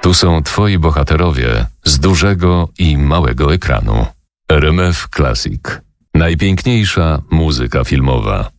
Tu są twoi bohaterowie z dużego i małego ekranu. RMF Classic. Najpiękniejsza muzyka filmowa.